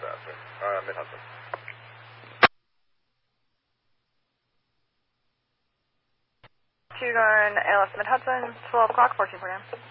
faster. Mid-Hudson. Two going ALS Mid-Hudson, 12 o'clock, 14 for now.